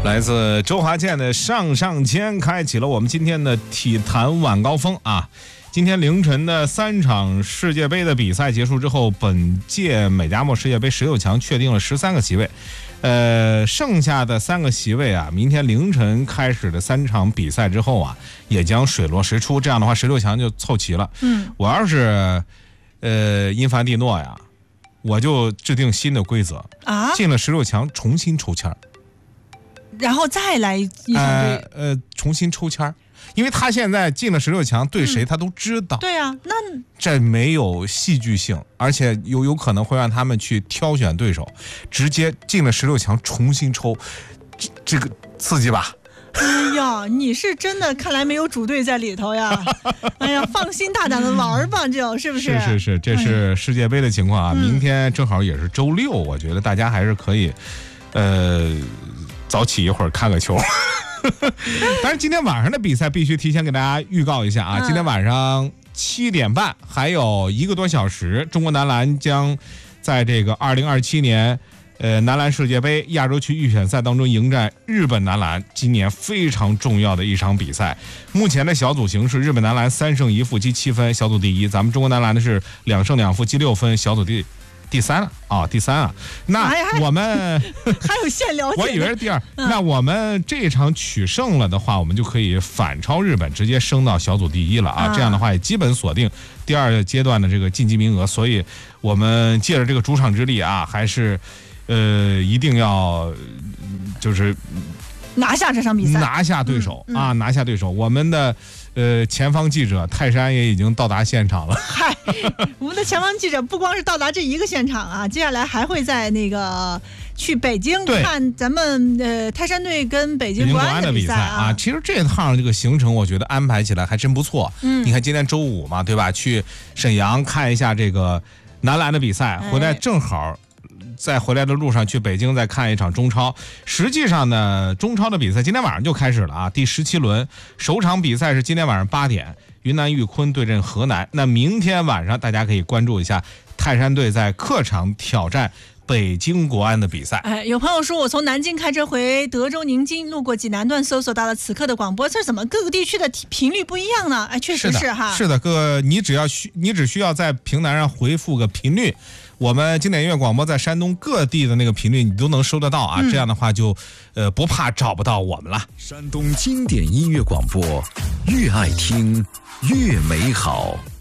来自周华健的上上签开启了我们今天的体坛晚高峰啊！今天凌晨的3场世界杯的比赛结束之后，本届美加墨世界杯16强确定了13个席位，剩下的3个席位啊，明天凌晨开始的3场比赛之后啊，也将水落石出。这样的话，16强就凑齐了。我要是因凡蒂诺呀，我就制定新的规则啊，进了16强重新抽签。 然后再来一场队， 重新抽签，因为他现在进了16强，对谁他都知道。 对啊，那这没有戏剧性，而且有可能会让他们去挑选对手，直接进了16强重新抽，这个刺激吧？ 哎呀，你是真的看来没有主队在里头呀！哎呀，放心大胆的玩吧，是不是？ 是，这是世界杯的情况啊。明天正好也是周6，我觉得大家还是可以，早起一会儿看个球。但是今天晚上的比赛必须提前给大家预告一下啊！今天晚上7点半还有1个多小时，中国男篮将在这个2027年男篮世界杯亚洲区预选赛当中迎战日本男篮，今年非常重要的一场比赛。目前的小组形势，日本男篮3胜1负积7分，小组第一；咱们中国男篮的是2胜2负积6分，小组第三了啊，第三啊。那我们还有现了解， 我以为是第2。那我们这一场取胜了的话，我们就可以反超日本，直接升到小组第一了啊。这样的话也基本锁定第2阶段的这个晋级名额。所以我们借着这个主场之力啊，还是一定要就是拿下这场比赛， 拿下对手啊，拿下对手。我们的前方记者泰山也已经到达现场了。 嗨，我们的前方记者不光是到达这一个现场啊，接下来还会在那个去北京看咱们泰山队跟北京国安的比赛啊。 其实这趟这个行程我觉得安排起来还真不错。你看今天周5嘛，对吧？去沈阳看一下这个男篮的比赛，回来正好在回来的路上去北京再看一场中超。实际上呢，中超的比赛今天晚上就开始了啊，第17轮首场比赛是今天晚上8点，云南玉坤对阵河南。那明天晚上大家可以关注一下泰山队在客场挑战北京国安的比赛。 有朋友说我从南京开车回德州宁津，路过济南段，搜索到了此刻的广播，这怎么各个地区的频率不一样呢？确实是哈。 是的，你只需要在平台上回复个频率，我们经典音乐广播在山东各地的那个频率你都能收得到啊。这样的话就不怕找不到我们了。 山东经典音乐广播，越爱听越美好。